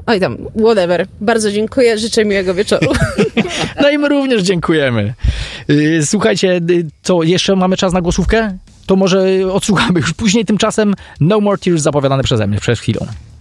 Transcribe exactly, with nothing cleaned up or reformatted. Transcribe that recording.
Oj tam, whatever. Bardzo dziękuję, życzę miłego wieczoru. No i my również dziękujemy. Słuchajcie, co, jeszcze mamy czas na głosówkę? To może odsłuchamy już później, tymczasem No More Tears zapowiadane przeze mnie przed chwilą.